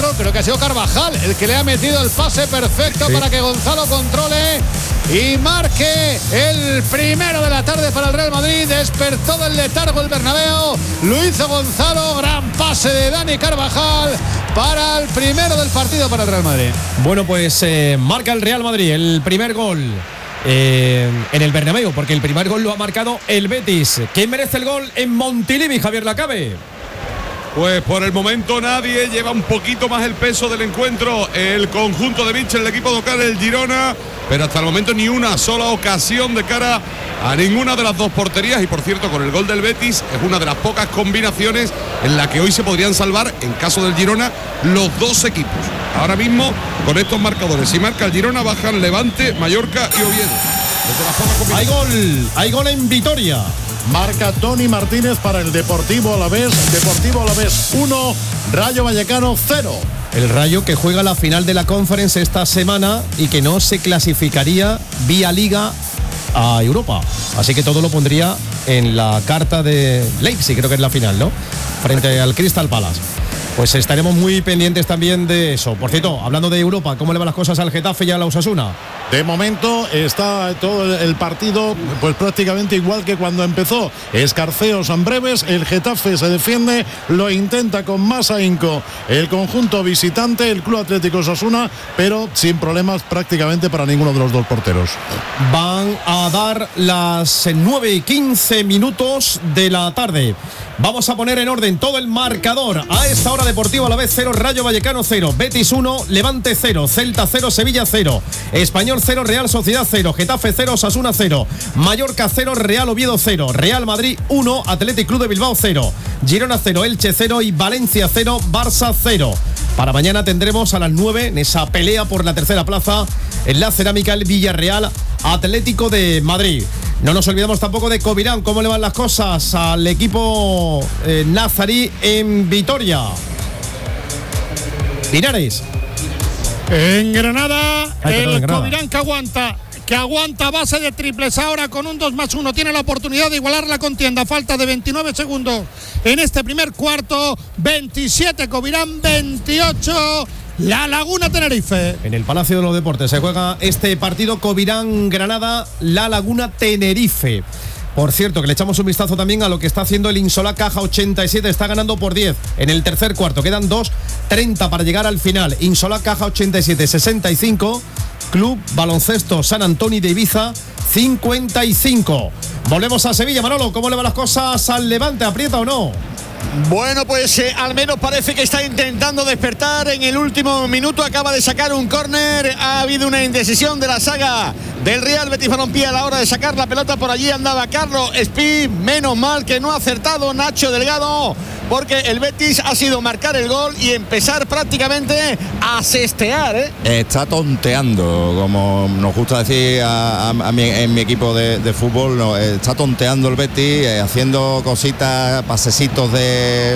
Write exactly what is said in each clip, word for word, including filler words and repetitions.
error, creo que ha sido Carvajal el que le ha metido el pase perfecto sí. para que Gonzalo controle y marque el primero de la tarde para el Real Madrid. Despertó del letargo el Bernabéu, lo hizo Gonzalo, gran pase de Dani Carvajal para el primero del partido para el Real Madrid. Bueno, pues eh, marca el Real Madrid el primer gol eh, en el Bernabéu, porque el primer gol lo ha marcado el Betis. ¿Quién merece el gol en Montilivi, Javier Lacabe? Pues por el momento nadie, lleva un poquito más el peso del encuentro el conjunto de Mitchell, el equipo local, el Girona, pero hasta el momento ni una sola ocasión de cara a ninguna de las dos porterías. Y por cierto, con el gol del Betis es una de las pocas combinaciones en la que hoy se podrían salvar, en caso del Girona, los dos equipos. Ahora mismo, con estos marcadores, si marca el Girona, bajan Levante, Mallorca y Oviedo. Hay gol, hay gol en Vitoria. Marca Tony Martínez para el Deportivo Alavés. Deportivo Alavés uno, Rayo Vallecano cero. El Rayo que juega la final de la Conference esta semana y que no se clasificaría vía Liga a Europa. Así que todo lo pondría en la carta de Leipzig, creo que es la final, ¿no? Frente al Crystal Palace. Pues estaremos muy pendientes también de eso. Por cierto, hablando de Europa, ¿cómo le van las cosas al Getafe y a la Osasuna? De momento está todo el partido pues prácticamente igual que cuando empezó. Escarceos en breves, el Getafe se defiende, lo intenta con más ahínco el conjunto visitante, el Club Atlético Osasuna, pero sin problemas prácticamente para ninguno de los dos porteros. Van a dar las nueve y quince minutos de la tarde. Vamos a poner en orden todo el marcador. A esta hora, Deportivo Alavés cero, Rayo Vallecano cero, Betis uno, Levante cero, Celta cero, Sevilla cero, Español cero, Real Sociedad cero, Getafe cero, Osasuna cero, Mallorca cero, Real Oviedo cero, Real Madrid uno, Athletic Club de Bilbao cero, Girona cero, Elche cero y Valencia cero, Barça cero. Para mañana tendremos a las nueve en esa pelea por la tercera plaza en la Cerámica el Villarreal Atlético de Madrid. No nos olvidamos tampoco de Covirán. ¿Cómo le van las cosas al equipo eh, nazarí en Vitoria? Linares. En Granada, Ay, el perdón, en Granada. Covirán que aguanta, que aguanta a base de triples ahora con un dos más uno. Tiene la oportunidad de igualar la contienda. Falta de veintinueve segundos en este primer cuarto. veintisiete Covirán, veintiocho La Laguna Tenerife. En el Palacio de los Deportes se juega este partido Covirán-Granada, La Laguna Tenerife. Por cierto, que le echamos un vistazo también a lo que está haciendo el Insolá Caja ochenta y siete. Está ganando por diez en el tercer cuarto. Quedan dos treinta para llegar al final. Insolá Caja ochenta y siete, sesenta y cinco. Club Baloncesto San Antonio de Ibiza, cincuenta y cinco. Volvemos a Sevilla. Manolo, ¿cómo le van las cosas al Levante? ¿Aprieta o no? Bueno, pues eh, al menos parece que está intentando despertar en el último minuto. Acaba de sacar un córner. Ha habido una indecisión de la saga del Real Betis Balompié a la hora de sacar la pelota. Por allí andaba Carlos Espí. Menos mal que no ha acertado Nacho Delgado, porque el Betis ha sido marcar el gol y empezar prácticamente a sestear, ¿eh? Está tonteando, como nos gusta decir a, a, a mi, en mi equipo de, de fútbol. No, está tonteando el Betis, eh, haciendo cositas, pasecitos de,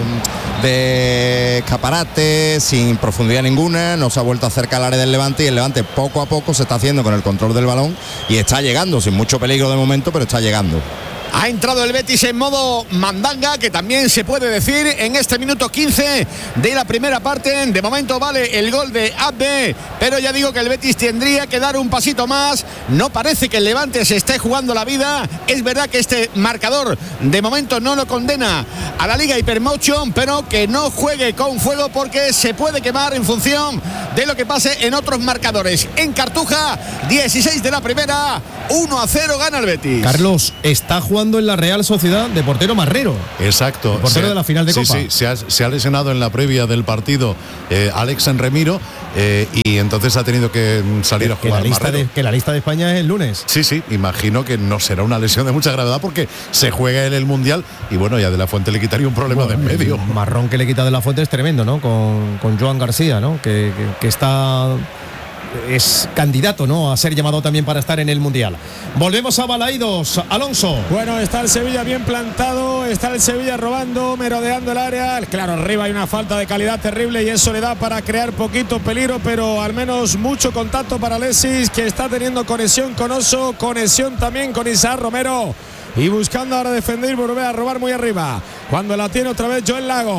de escaparate sin profundidad ninguna. No se ha vuelto a acercar al área del Levante, y el Levante poco a poco se está haciendo con el control del balón y está llegando, sin mucho peligro de momento, pero está llegando. Ha entrado el Betis en modo mandanga, que también se puede decir en este minuto quince de la primera parte. De momento vale el gol de Abde, pero ya digo que el Betis tendría que dar un pasito más. No parece que el Levante se esté jugando la vida. Es verdad que este marcador de momento no lo condena a la Liga Hypermotion, pero que no juegue con fuego, porque se puede quemar en función de lo que pase en otros marcadores. En Cartuja, dieciséis de la primera, uno a cero gana el Betis. Carlos, está jugando en la Real Sociedad de portero Marrero. Exacto. El portero ha, de la final de sí, Copa. Sí, se ha, se ha lesionado en la previa del partido eh, Alex Enremiro, eh, y entonces ha tenido que salir que, a jugar que la, lista de, que la lista de España es el lunes. Sí, sí, imagino que no será una lesión de mucha gravedad, porque se juega en el Mundial y bueno, ya De la Fuente le quitaría un problema bueno, de en medio. El marrón que le quita De la Fuente es tremendo, ¿no? Con, con Joan García, ¿no? Que, que, que está... es candidato, ¿no?, a ser llamado también para estar en el Mundial. Volvemos a Balaídos, Alonso. Bueno, está el Sevilla bien plantado, está el Sevilla robando, merodeando el área. Claro, arriba hay una falta de calidad terrible y eso le da para crear poquito peligro, pero al menos mucho contacto para Alexis, que está teniendo conexión con Oso, conexión también con Isaac Romero. Y buscando ahora defender y volver a robar muy arriba. Cuando la tiene otra vez Joel Lago.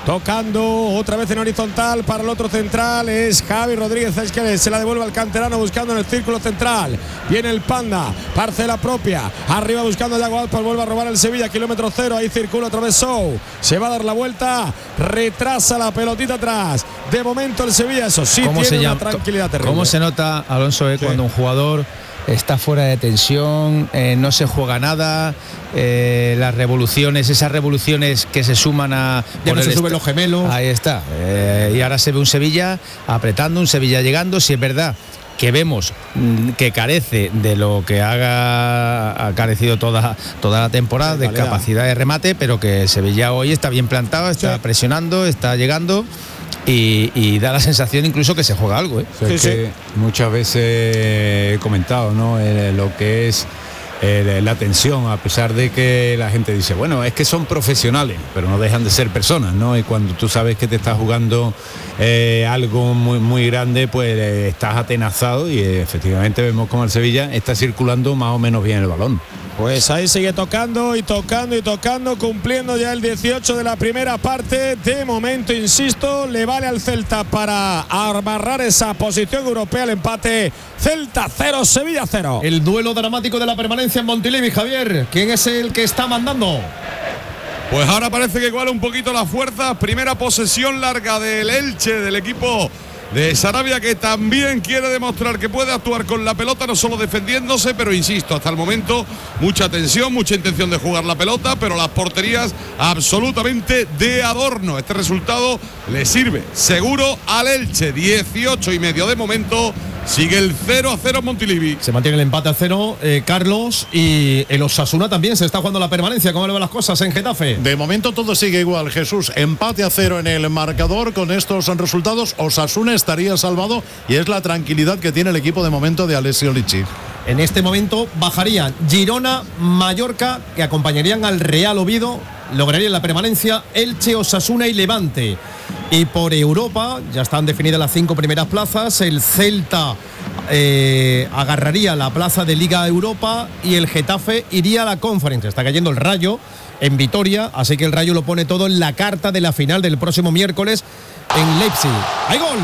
tocando otra vez en horizontal para el otro central, es Javi Rodríguez, es que se la devuelve al canterano buscando en el círculo central. Viene el Panda, parcela propia, arriba buscando Yago Aspas, vuelve a robar el Sevilla, kilómetro cero, ahí circula otra vez Sou, se va a dar la vuelta, retrasa la pelotita atrás. De momento el Sevilla, eso sí, ¿Cómo tiene se una llama? tranquilidad terrible. ¿Cómo se nota, Alonso, eh, Sí. cuando un jugador está fuera de tensión, eh, no se juega nada, eh, las revoluciones, esas revoluciones que se suman a... Ya no por se el suben est- los gemelos. Ahí está. Eh, y ahora se ve un Sevilla apretando, un Sevilla llegando, si es verdad que vemos mm, que carece de lo que haga, ha carecido toda, toda la temporada, Sí, de calidad. capacidad de remate, pero que el Sevilla hoy está bien plantado, está Sí. presionando, está llegando y, y da la sensación incluso que se juega algo, ¿eh? O sea, Sí, que muchas veces he comentado, ¿no? Eh, lo que es eh, la tensión, a pesar de que la gente dice, bueno, es que son profesionales, pero no dejan de ser personas, ¿no? Y cuando tú sabes que te estás jugando eh, algo muy, muy grande, pues eh, estás atenazado y eh, efectivamente vemos como el Sevilla está circulando más o menos bien el balón. Pues ahí sigue tocando y tocando y tocando, cumpliendo ya el dieciocho de la primera parte. De momento, insisto, le vale al Celta para amarrar esa posición europea, el empate. Celta cero, Sevilla cero. El duelo dramático de la permanencia en Montilivi, Javier. ¿Quién es el que está mandando? Pues ahora parece que iguala un poquito las fuerzas. Primera posesión larga del Elche, del equipo de Sarabia, que también quiere demostrar que puede actuar con la pelota, no solo defendiéndose, pero insisto, hasta el momento mucha tensión, mucha intención de jugar la pelota, pero las porterías absolutamente de adorno. Este resultado le sirve seguro al Elche. dieciocho y medio de momento. Sigue el cero a cero Montilivi. Se mantiene el empate a cero, eh, Carlos, y el Osasuna también se está jugando la permanencia. ¿Cómo le van las cosas en Getafe? De momento todo sigue igual, Jesús. Empate a cero en el marcador. Con estos resultados, Osasuna estaría salvado y es la tranquilidad que tiene el equipo de momento de Alessio Lichi. En este momento bajarían Girona, Mallorca, que acompañarían al Real Oviedo, lograrían la permanencia Elche, Osasuna y Levante. Y por Europa, ya están definidas las cinco primeras plazas, el Celta eh, agarraría la plaza de Liga Europa y el Getafe iría a la Conference. Está cayendo el Rayo en Vitoria, así que el Rayo lo pone todo en la carta de la final del próximo miércoles en Leipzig. ¡Hay gol!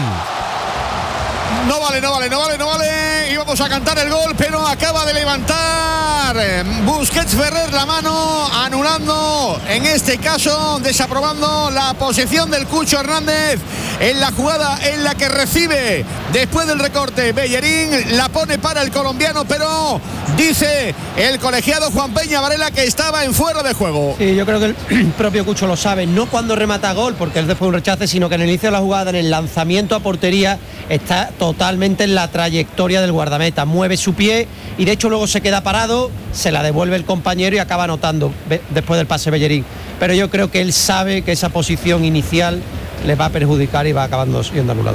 No vale, no vale, no vale, no vale. Íbamos a cantar el gol, pero acaba de levantar Busquets Ferrer la mano, anulando, en este caso, desaprobando la posición del Cucho Hernández en la jugada en la que recibe después del recorte Bellerín, la pone para el colombiano, pero dice el colegiado Juan Peña Varela que estaba en fuera de juego. Sí, yo creo que el propio Cucho lo sabe, no cuando remata gol, porque es después un rechace, sino que en el inicio de la jugada, en el lanzamiento a portería, está totalmente en la trayectoria del guardameta, mueve su pie y de hecho luego se queda parado, se la devuelve el compañero y acaba anotando después del pase Bellerín. Pero yo creo que él sabe que esa posición inicial le va a perjudicar y va acabando siendo anulado.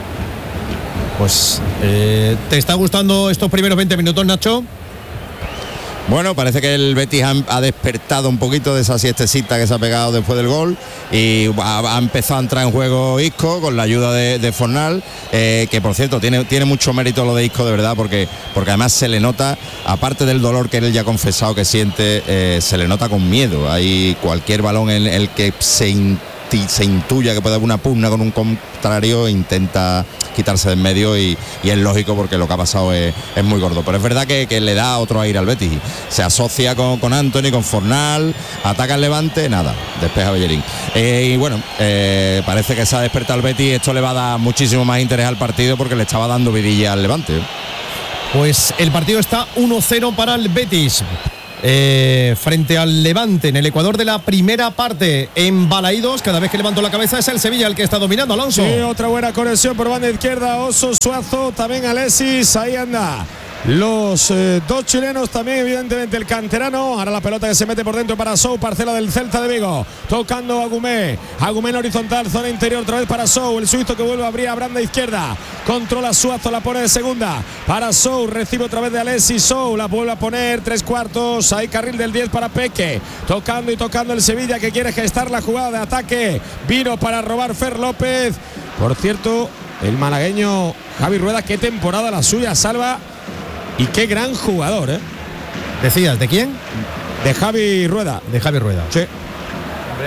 Pues, eh, ¿te está gustando estos primeros veinte minutos, Nacho? Bueno, parece que el Betis ha, ha despertado un poquito de esa siestecita que se ha pegado después del gol y ha, ha empezado a entrar en juego Isco con la ayuda de, de Fornal, eh, que por cierto tiene, tiene mucho mérito lo de Isco, de verdad, porque, porque además se le nota, aparte del dolor que él ya ha confesado que siente, eh, se le nota con miedo. Hay cualquier balón en el que se se intuya que puede haber una pugna con un contrario, intenta quitarse de en medio y, y es lógico porque lo que ha pasado es, es muy gordo, pero es verdad que, que le da otro aire al Betis, se asocia con, con Anthony, con Fornal, ataca el Levante, nada, despeja Bellerín, eh, y bueno, eh, parece que se ha despertado el Betis, esto le va a dar muchísimo más interés al partido porque le estaba dando vidilla al Levante. Pues el partido está uno cero para el Betis. Eh, frente al Levante en el Ecuador de la primera parte en Balaídos. Cada vez que levanto la cabeza es el Sevilla el que está dominando, Alonso. Sí, otra buena conexión por banda izquierda, Oso, Suazo, también Alexis, ahí anda. Los eh, dos chilenos, también evidentemente el canterano. Ahora la pelota que se mete por dentro para Sou, parcela del Celta de Vigo, tocando a Agumé, Agumé en horizontal, zona interior otra vez para Sou, el suizo que vuelve a abrir a banda izquierda, controla Suazo, la pone de segunda para Sou, recibe otra vez de Alexis, Sou la vuelve a poner tres cuartos, hay carril del diez para Peque, tocando y tocando el Sevilla que quiere gestar la jugada de ataque, vino para robar Fer López. Por cierto, el malagueño Javi Rueda, qué temporada la suya, salva. Y qué gran jugador, ¿eh? ¿Decías de quién? De Javi Rueda. De Javi Rueda. Sí.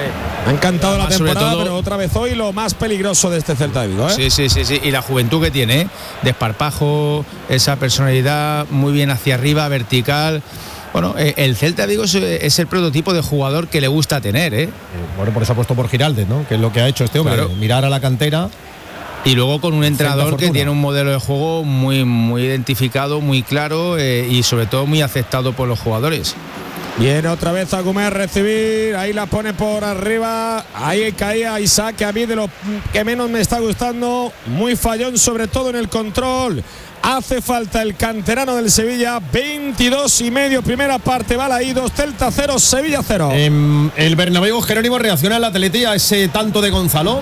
Me ha encantado la temporada, todo, pero otra vez hoy lo más peligroso de este Celta de Vigo, ¿eh? Sí, sí, sí, sí. Y la juventud que tiene, ¿eh? Desparpajo, esa personalidad muy bien hacia arriba, vertical. Bueno, eh, el Celta de Vigo es, es el prototipo de jugador que le gusta tener, ¿eh? Bueno, por eso ha puesto por Giraldez, ¿no? Que es lo que ha hecho este hombre, claro. Mirar a la cantera. Y luego con un entrenador que tiene un modelo de juego muy, muy identificado, muy claro eh, y sobre todo muy aceptado por los jugadores. Viene otra vez a comer, recibir, ahí la pone por arriba, ahí caía Isaac, que a mí de lo que menos me está gustando, muy fallón sobre todo en el control. Hace falta el canterano del Sevilla, veintidós y medio, primera parte, Balaídos, Celta cero, Sevilla cero. En el Bernabéu, Jerónimo, reacciona al Atleti a ese tanto de Gonzalo.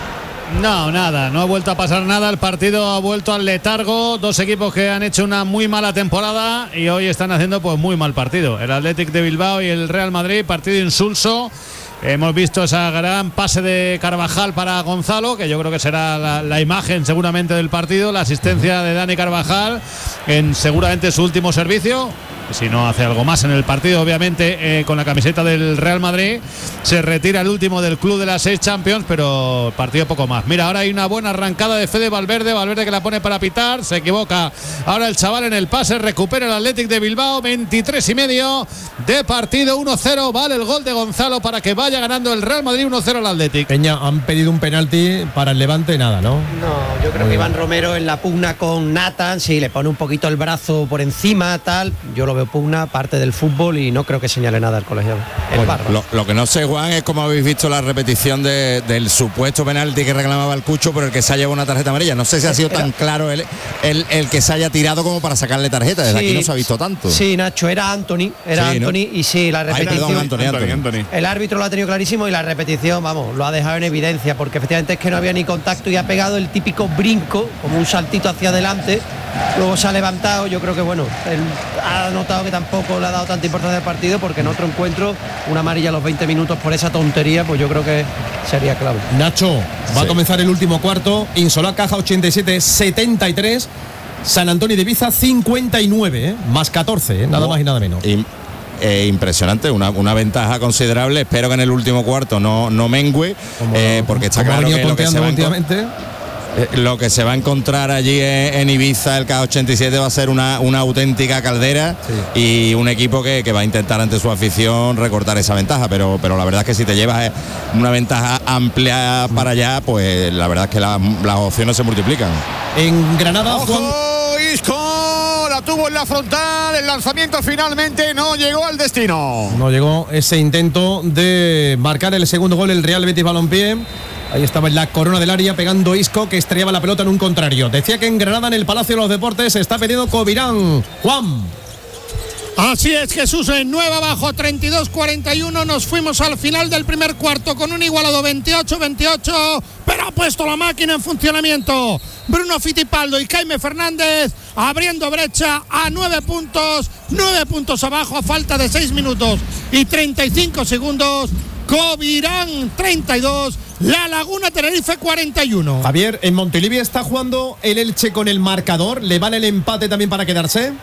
No, nada, no ha vuelto a pasar nada, el partido ha vuelto al letargo, dos equipos que han hecho una muy mala temporada y hoy están haciendo pues muy mal partido, el Athletic de Bilbao y el Real Madrid, partido insulso. Hemos visto esa gran pase de Carvajal para Gonzalo, que yo creo que será la, la imagen seguramente del partido, la asistencia de Dani Carvajal en seguramente su último servicio. Si no hace algo más en el partido, obviamente, eh, con la camiseta del Real Madrid, se retira el último del club de las seis Champions, pero el partido poco más. Mira, ahora hay una buena arrancada de Fede Valverde, Valverde que la pone para pitar, se equivoca. Ahora el chaval en el pase, recupera el Athletic de Bilbao, veintitrés y medio de partido, uno cero, vale el gol de Gonzalo para que vaya ganando el Real Madrid uno cero al Athletic. Peña, han pedido un penalti para el Levante, nada, ¿no? No, yo creo que Iván Romero en la pugna con Nathan, si le pone un poquito el brazo por encima, tal, yo lo veo pugna, parte del fútbol y no creo que señale nada el colegiado. El bueno, Barba. lo, lo que no sé, Juan, es cómo habéis visto la repetición de, del supuesto penalti que reclamaba el Cucho por el que se ha llevado una tarjeta amarilla. No sé si ha sido tan claro el, el, el que se haya tirado como para sacarle tarjeta. Desde sí, aquí no se ha visto tanto. Sí, Nacho, era Anthony, era sí, Anthony, ¿no? Y sí, la repetición. Ay, perdón, Anthony, Anthony, Anthony. El árbitro lo ha tenido clarísimo y la repetición, vamos, lo ha dejado en evidencia, porque efectivamente es que no había ni contacto y ha pegado el típico brinco, como un saltito hacia adelante. Luego se ha levantado, yo creo que bueno, él ha notado que tampoco le ha dado tanta importancia al partido, porque en otro encuentro, una amarilla a los veinte minutos por esa tontería, pues yo creo que sería clave. Nacho, va sí. a comenzar el último cuarto, Insolá Caja ochenta y siete setenta y tres, San Antonio de Ibiza cincuenta y nueve, ¿eh? Más catorce, ¿eh? Nada no. más y nada menos. Y, eh, impresionante, una, una ventaja considerable, espero que en el último cuarto no, no mengue, como, eh, porque está claro que lo que se va últimamente. Lo que se va a encontrar allí en Ibiza, el K ochenta y siete, va a ser una, una auténtica caldera sí. y un equipo que, que va a intentar ante su afición recortar esa ventaja, pero, pero la verdad es que si te llevas una ventaja amplia para allá, pues la verdad es que la, las opciones se multiplican. En Granada, ¡ojo! Juan... Isco la tuvo en la frontal, el lanzamiento finalmente no llegó al destino. No llegó ese intento de marcar el segundo gol el Real Betis Balompié. Ahí estaba en la corona del área pegando Isco, que estrellaba la pelota en un contrario. Decía que en Granada, en el Palacio de los Deportes, se está pidiendo Covirán. Juan. Así es, Jesús, en nueve abajo, treinta y dos cuarenta y uno. Nos fuimos al final del primer cuarto con un igualado veintiocho veintiocho, pero ha puesto la máquina en funcionamiento Bruno Fittipaldo y Jaime Fernández, abriendo brecha a nueve puntos, nueve puntos abajo a falta de seis minutos y treinta y cinco segundos. Covirán treinta y dos, La Laguna Tenerife cuarenta y uno. Javier, en Montilivi está jugando el Elche con el marcador. ¿Le vale el empate también para quedarse?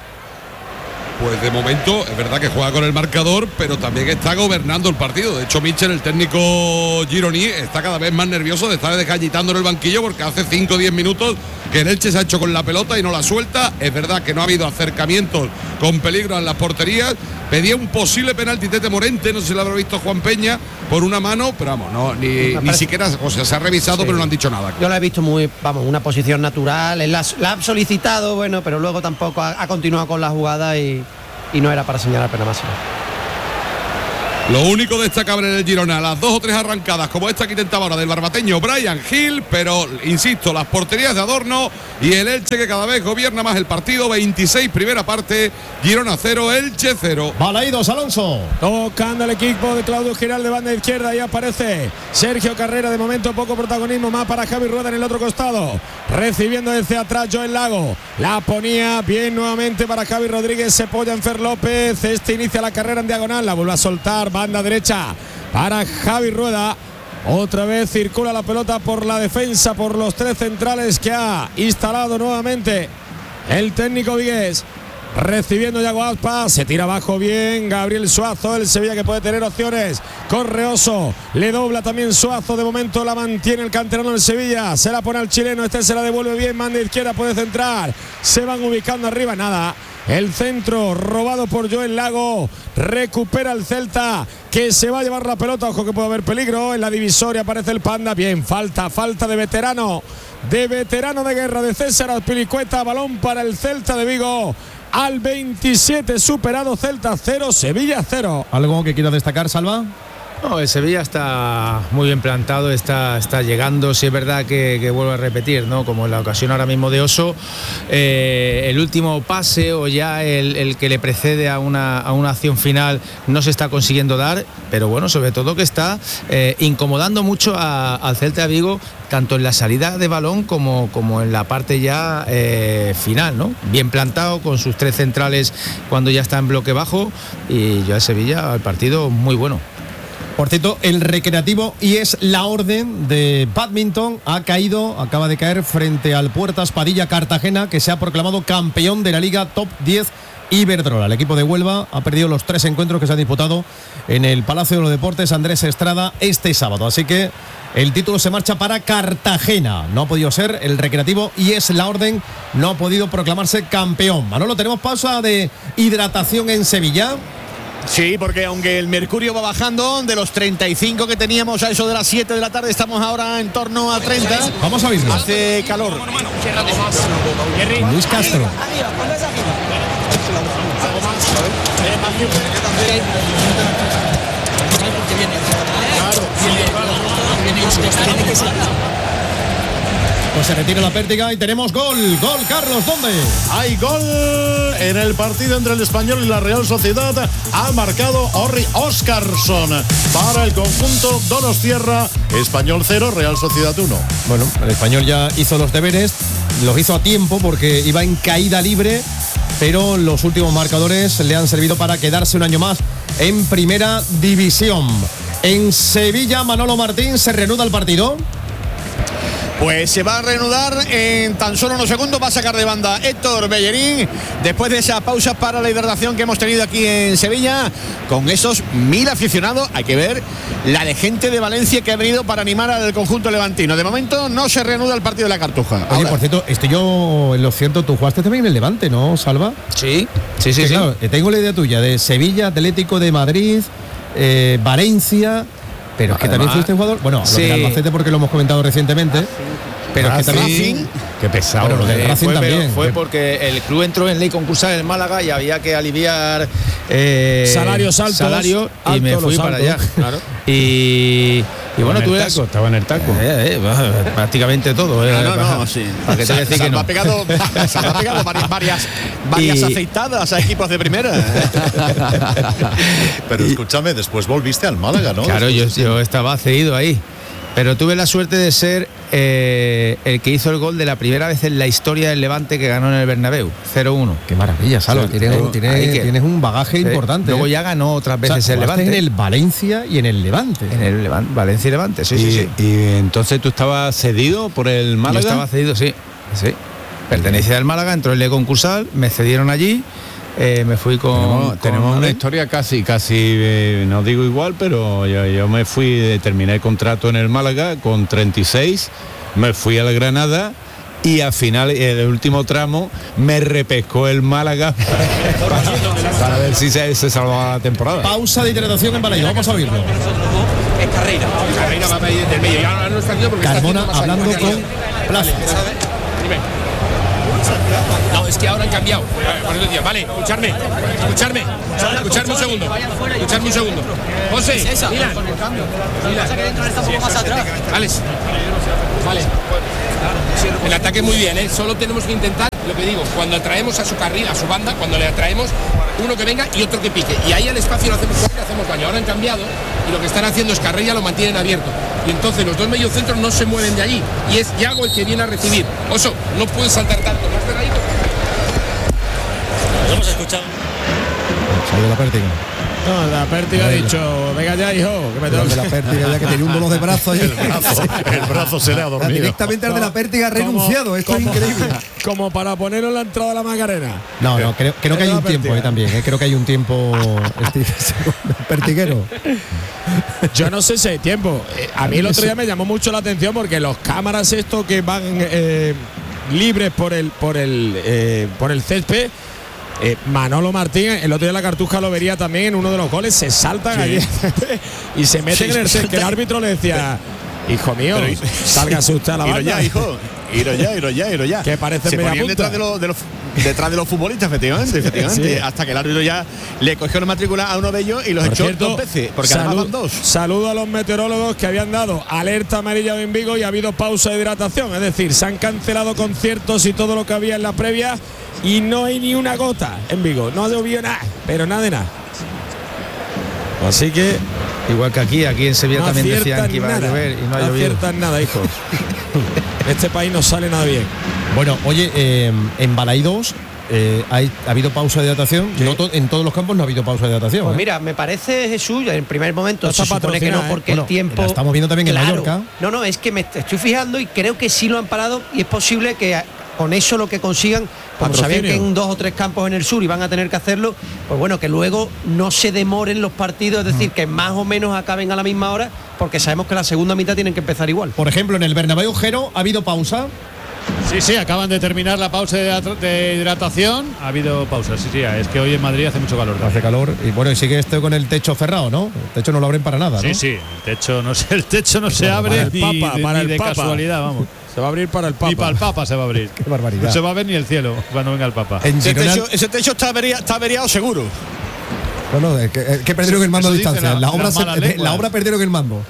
Pues de momento es verdad que juega con el marcador, pero también está gobernando el partido. De hecho, Michel, el técnico gironí, está cada vez más nervioso de estar desgallitando en el banquillo, porque hace cinco o diez minutos que el Elche se ha hecho con la pelota y no la suelta. Es verdad que no ha habido acercamientos con peligro en las porterías. Pedía un posible penalti Tete Morente, no sé si lo habrá visto Juan Peña, por una mano, pero vamos, no, ni, ni siquiera, o sea, se ha revisado, sí. pero no han dicho nada. Yo la he visto muy, vamos, una posición natural, él la, la ha solicitado, bueno, pero luego tampoco ha, ha continuado con la jugada y, y no era para señalar pena máxima. Lo único destacable en el Girona, las dos o tres arrancadas como esta que intentaba ahora del barbateño Brian Hill, pero insisto, las porterías de Adorno y el Elche que cada vez gobierna más el partido. Veintiséis primera parte, Girona cero, Elche cero. Balaídos, Alonso. Tocando el equipo de Claudio Giral de banda izquierda, y aparece Sergio Carrera, de momento poco protagonismo más para Javi Rueda en el otro costado. Recibiendo desde atrás Joel Lago, la ponía bien nuevamente para Javi Rodríguez, se polla en Fer López, este inicia la carrera en diagonal, la vuelve a soltar, banda derecha para Javi Rueda. Otra vez circula la pelota por la defensa, por los tres centrales que ha instalado nuevamente el técnico vigués. recibiendo Yago Aspas, se tira abajo bien Gabriel Suazo, el Sevilla que puede tener opciones. Correoso, le dobla también Suazo, de momento la mantiene el canterano del Sevilla, se la pone al chileno, este se la devuelve bien, manda izquierda, puede centrar, se van ubicando arriba, nada. El centro robado por Joel Lago, recupera el Celta que se va a llevar la pelota, ojo que puede haber peligro, en la divisoria aparece el Panda, bien, falta, falta de veterano, de veterano de guerra de César Azpilicueta, balón para el Celta de Vigo, al veintisiete superado, Celta cero, Sevilla cero. ¿Algo que quiera destacar, Salva? No, el Sevilla está muy bien plantado, está, está llegando, sí es verdad que, que vuelvo a repetir, ¿no? Como en la ocasión ahora mismo de Oso, eh, el último pase o ya el, el que le precede a una, a una acción final no se está consiguiendo dar, pero bueno, sobre todo que está eh, incomodando mucho a, al Celta de Vigo, tanto en la salida de balón como, como en la parte ya eh, final, ¿no? Bien plantado con sus tres centrales cuando ya está en bloque bajo, y ya el Sevilla, el partido muy bueno. Por cierto, el Recreativo y es la orden de bádminton ha caído, acaba de caer frente al Puertas Padilla Cartagena, que se ha proclamado campeón de la Liga Top diez Iberdrola. El equipo de Huelva ha perdido los tres encuentros que se han disputado en el Palacio de los Deportes Andrés Estrada este sábado. Así que el título se marcha para Cartagena. No ha podido ser el Recreativo y es la orden, no ha podido proclamarse campeón. Manolo, tenemos pausa de hidratación en Sevilla. Sí, porque aunque el mercurio va bajando, de los treinta y cinco que teníamos a eso de las siete de la tarde, estamos ahora en torno a treinta. Vamos a verlo. Hace calor. Luis Castro. Pues se retira la pértiga y tenemos gol. Gol, Carlos, ¿dónde? Hay gol en el partido entre el Español y la Real Sociedad. Ha marcado Orri Óscarsson para el conjunto donostiarra. Español cero, Real Sociedad uno. Bueno, el Español ya hizo los deberes, los hizo a tiempo porque iba en caída libre, pero los últimos marcadores le han servido para quedarse un año más en primera división. En Sevilla, Manolo Martín, se reanuda el partido. Pues se va a reanudar en tan solo unos segundos. Va a sacar de banda Héctor Bellerín después de esa pausa para la hidratación que hemos tenido aquí en Sevilla con esos mil aficionados. Hay que ver la de gente de Valencia que ha venido para animar al conjunto levantino. De momento no se reanuda el partido de la Cartuja. Oye, Ahora. por cierto, estoy yo en lo cierto, tú jugaste también en el Levante, ¿no, Salva? Sí, sí, sí, que, sí. Claro, tengo la idea tuya de Sevilla, Atlético de Madrid, eh, Valencia. Pero es que Además, también fuiste jugador. Bueno, sí. lo del Albacete porque lo hemos comentado recientemente. Pero es que también. Qué pesado. Bueno, lo del Eh, Racing fue, pero también. fue porque el club entró en ley concursal en Málaga y había que aliviar eh, Salarios altos, salario, y altos me fui los para altos, allá. claro. Y, y bueno, en tuve el la- taco, estaba en el taco. Eh, eh, bah, prácticamente todo. eh, Ah, no, bah, no, sí. Para que te voy a decir que Salva no. ha pegado, Salva ha pegado varias, varias, varias Y- aceitadas a equipos de primera. Pero escúchame, después volviste al Málaga, ¿no? Claro, yo, Después- yo estaba cedido ahí. Pero tuve la suerte de ser eh, el que hizo el gol de la primera vez en la historia del Levante que ganó en el Bernabéu, cero uno. Qué maravilla, Salva. Sí, tienes, pero tienes- ahí que- tienes un bagaje Sí. importante. Luego ¿eh? ya ganó otras O sea, veces el jugaste Levante. en el Valencia y en el Levante. En el Levante, Valencia y Levante, sí, y, sí, sí. y entonces tú estabas cedido por el Yo Málaga. estaba cedido, sí, sí. Pertenecía al Málaga, entró en ley concursal, me cedieron allí, eh, me fui con. Tenemos, con tenemos una Abel. historia casi, casi, eh, no digo igual, pero yo, yo me fui, eh, terminé el contrato en el Málaga con treinta y seis, me fui al Granada y al final, en el último tramo, me repescó el Málaga para, para ver si se, se salvaba la temporada. Pausa de hidratación en Valladolid. Vamos a oírlo. Es Carreira. Carreira va a pedir del medio. Ya no está aquí porque Carmona está haciendo hablando más con años. Plaza. No, es que ahora han cambiado. Por eso decía, vale, escucharme, escucharme, escucharme un segundo, escucharme un segundo. José, Milan, Alex, vale. El ataque muy bien, ¿eh? Solo tenemos que intentar, lo que digo, cuando atraemos a su carril, a su banda, cuando le atraemos, uno que venga y otro que pique. Y ahí al espacio lo hacemos, le hacemos daño. Ahora han cambiado y lo que están haciendo es Carrilla lo mantienen abierto. Y entonces los dos mediocentros no se mueven de allí. Y es Yago el que viene a recibir. Oso, no puedes saltar tanto, más pegadito. Lo hemos escuchado. Sale la pértiga. No, la Pértiga ha dicho, venga ya, hijo, que me Pero tengo de la Pértiga ya que tenía un dolor de brazo. El brazo, el brazo se le ha dormido. Directamente al de la Pértiga ha renunciado. Esto es increíble. Como para ponerlo en la entrada de la Macarena. No, no, creo, creo que hay un tiempo eh, también. Eh, creo que hay un tiempo pertiguero. Yo no sé si hay tiempo. Eh, a mí el otro día me llamó mucho la atención porque los cámaras estos que van eh, libres por el por el eh, por el césped. Eh, Manolo Martín, el otro día la Cartuja lo vería también en uno de los goles, se saltan sí. allí y se meten sí, en el césped, que el árbitro le decía, hijo mío, salga usted a la banda. Ya, hijo. Iro ya, iro ya, iro ya. Que parece se ponían detrás de, los, de los detrás de los futbolistas, efectivamente, efectivamente. Sí. Hasta que el árbitro ya le cogió la matrícula a uno de ellos y los Por echó cierto, dos veces, porque salud, además van dos. Saludo a los meteorólogos que habían dado alerta amarilla en Vigo y ha habido pausa de hidratación, es decir, se han cancelado conciertos y todo lo que había en la previa y no hay ni una gota en Vigo, no ha llovido nada, pero nada de nada. Así que igual que aquí, aquí en Sevilla no también decían que iba nada, a llover y no ha no llovido. aciertan nada, hijo. Este país no sale nada bien. Bueno, oye, eh, en Balaidos eh, hay, ha habido pausa de hidratación. No to, en todos los campos no ha habido pausa de hidratación. Pues ¿eh? mira, me parece, Jesús, en primer momento no se supone que no, porque ¿eh? el bueno, tiempo. Estamos viendo también claro, en Mallorca. No, no, es que me estoy fijando y creo que sí lo han parado y es posible que con eso lo que consigan, como sabían que en dos o tres campos en el sur iban a tener que hacerlo, pues bueno, que luego no se demoren los partidos, es decir, que más o menos acaben a la misma hora, porque sabemos que la segunda mitad tienen que empezar igual. Por ejemplo, en el Bernabéu, Jero, ¿ha habido pausa? Sí, sí, acaban de terminar la pausa de, de hidratación. Ha habido pausa, sí, sí, es que hoy en Madrid hace mucho calor. Hace ¿no? calor y bueno, y sigue esto con el techo cerrado, ¿no? El techo no lo abren para nada, ¿no? Sí, sí, el techo no se, el techo no se bueno, abre para el ni, papa, de, para ni el de papa. casualidad, vamos. Se va a abrir para el Papa. Y para el Papa se va a abrir. Qué barbaridad. No se va a ver ni el cielo cuando venga el Papa. En ese, techo, ese techo está, avería, está averiado seguro. No, no, es que, es que perdieron el mando a distancia. La, la, obra se, la obra perdieron el mando.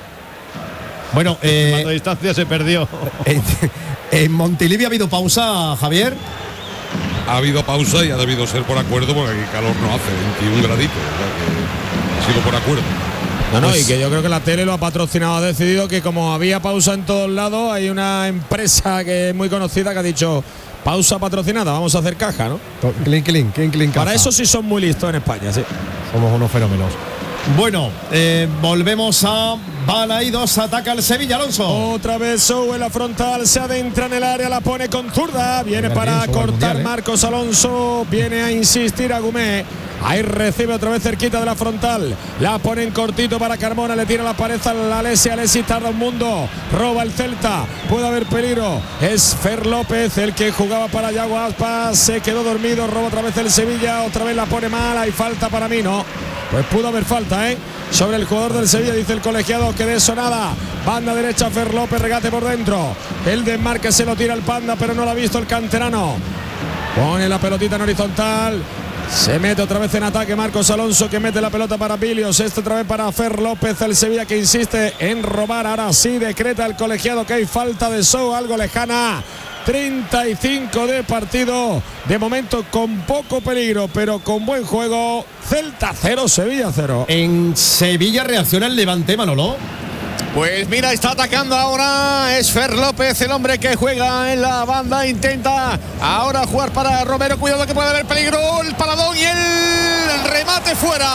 Bueno, eh, el mando a distancia se perdió. En, en Montilivi ha habido pausa, Javier. Ha habido pausa y ha debido ser por acuerdo porque aquí calor no hace, veintiún graditos. O sea que ha sido por acuerdo. No, no, y que yo creo que la tele lo ha patrocinado, ha decidido que como había pausa en todos lados, hay una empresa que es muy conocida que ha dicho pausa patrocinada, vamos a hacer caja, ¿no? Clean, clean, clean, clean, Para eso sí son muy listos en España, sí. Somos unos fenómenos. Bueno, eh, volvemos a Balaidos, ataca el Sevilla, Alonso. Otra vez Sou en la frontal, se adentra en el área, la pone con zurda, viene para cortar mundial, ¿eh? Marcos Alonso, viene a insistir a Gumé. Ahí recibe otra vez cerquita de la frontal. La pone en cortito para Carmona. Le tira la pared a Alessi. Alessi tarda un mundo. Roba el Celta. Puede haber peligro. Es Fer López el que jugaba para Yago Aspas. Se quedó dormido. Roba otra vez el Sevilla. Otra vez la pone mal. Hay falta para mí, ¿no? Pues pudo haber falta, ¿eh? Sobre el jugador del Sevilla, dice el colegiado que de eso nada. Banda derecha, Fer López, regate por dentro. El desmarque se lo tira el Panda, pero no lo ha visto el canterano. Pone la pelotita en horizontal. Se mete otra vez en ataque Marcos Alonso, que mete la pelota para Bilios. Este otra vez para Fer López, el Sevilla que insiste en robar. Ahora sí decreta el colegiado que hay falta de Sou, algo lejana. treinta y cinco de partido. De momento con poco peligro, pero con buen juego. Celta cero, Sevilla cero. En Sevilla reacciona el Levante, Manolo. Pues mira, está atacando ahora. Es Fer López, el hombre que juega en la banda. Intenta ahora jugar para Romero. Cuidado que puede haber peligro. El paladón y el remate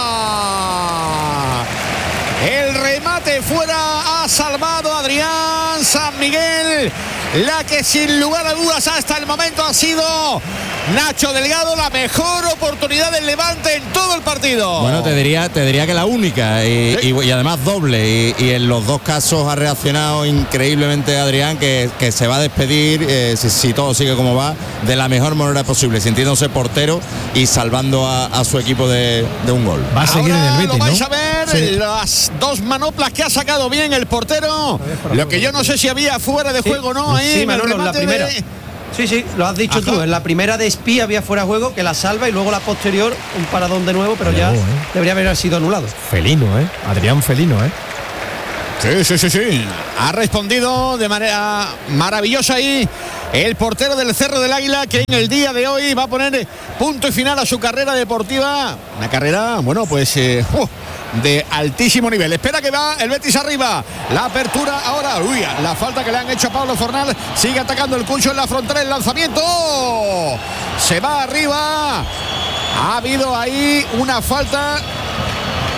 fuera. El remate fuera. Ha salvado Adrián San Miguel. La que sin lugar a dudas hasta el momento ha sido Nacho Delgado, la mejor oportunidad del Levante en todo el partido. Bueno, te diría, te diría que la única y, sí. y, y además doble y, y en los dos casos ha reaccionado increíblemente Adrián, que, que se va a despedir eh, si, si todo sigue como va de la mejor manera posible, sintiéndose portero y salvando a, a su equipo de, de un gol. Va a seguir Ahora en el Betis, lo vais ¿no? a ver, sí. Las dos manoplas que ha sacado bien el portero. Lo que yo no sé si había fuera de juego o sí. no. Sí, Manolo, la primera. De... Sí, sí, lo has dicho Ajá. tú. En la primera de Espí había fuera de juego, que la salva, y luego la posterior, un paradón de nuevo, pero ya no, ¿eh? debería haber sido anulado. Felino, ¿eh? Adrián Felino, ¿eh? Sí, sí, sí, sí. Ha respondido de manera maravillosa ahí el portero del Cerro del Águila, que en el día de hoy va a poner punto y final a su carrera deportiva. Una carrera, bueno, pues eh, uh, de altísimo nivel. Espera que va el Betis arriba. La apertura ahora. Uy, la falta que le han hecho a Pablo Fornal. Sigue atacando el Cucho en la frontera. El lanzamiento. Se va arriba. Ha habido ahí una falta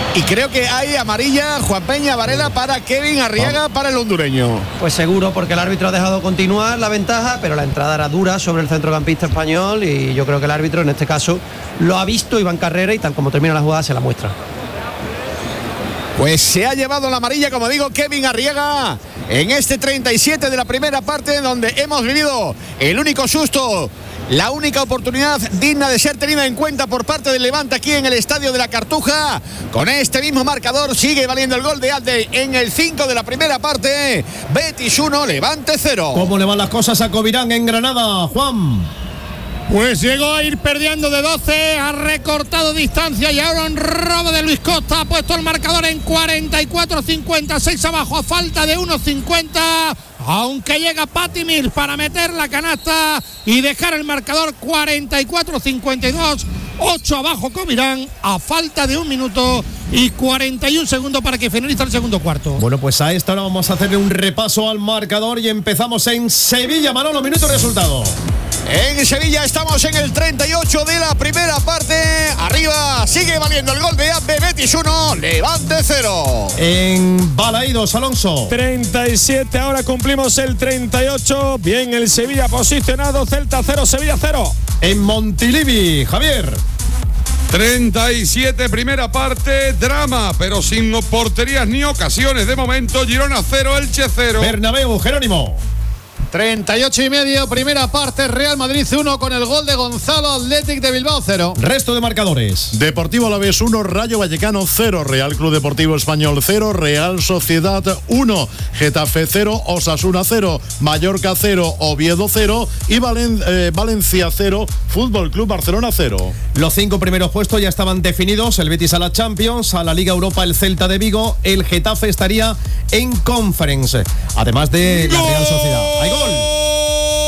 Y creo que hay amarilla, Juan Peña, Varela, para Kevin Arriaga, para el hondureño. Pues seguro, porque el árbitro ha dejado continuar la ventaja, pero la entrada era dura sobre el centrocampista español y yo creo que el árbitro en este caso lo ha visto y va en carrera y tal como termina la jugada se la muestra. Pues se ha llevado la amarilla, como digo, Kevin Arriaga en este treinta y siete de la primera parte, donde hemos vivido el único susto, la única oportunidad digna de ser tenida en cuenta por parte del Levante aquí en el Estadio de la Cartuja. Con este mismo marcador sigue valiendo el gol de Alde en el cinco de la primera parte. Betis uno, Levante cero. ¿Cómo le van las cosas a Covirán en Granada, Juan? Pues llegó a ir perdiendo de doce, ha recortado distancia y ahora un robo de Luis Costa ha puesto el marcador en cuarenta y cuatro cincuenta y seis abajo a falta de uno cincuenta, aunque llega Patty Mills para meter la canasta y dejar el marcador cuarenta y cuatro cincuenta y dos, ocho abajo Covirán a falta de un minuto y cuarenta y un segundos para que finalice el segundo cuarto. Bueno, pues a esta hora vamos a hacerle un repaso al marcador y empezamos en Sevilla. Manolo, minuto y resultado. En Sevilla estamos en el treinta y ocho de la primera parte. Arriba sigue valiendo el gol de A B, Betis uno, Levante cero. En Balaídos, Alonso. treinta y siete, ahora cumplimos el treinta y ocho. Bien el Sevilla posicionado, Celta cero, Sevilla cero. En Montilivi, Javier. treinta y siete, primera parte, drama, pero sin porterías ni ocasiones. De momento, Girona cero, Elche cero. Bernabéu, Jerónimo. treinta y ocho y medio, primera parte, Real Madrid uno con el gol de Gonzalo, Athletic de Bilbao cero. Resto de marcadores. Deportivo Alavés uno, Rayo Vallecano cero, Real Club Deportivo Español cero, Real Sociedad uno, Getafe cero, Osasuna cero, Mallorca cero, Oviedo cero y Valen, eh, Valencia cero, Fútbol Club Barcelona cero. Los cinco primeros puestos ya estaban definidos, el Betis a la Champions, a la Liga Europa el Celta de Vigo, el Getafe estaría en Conference, además de la Real Sociedad. ¡Hay gol!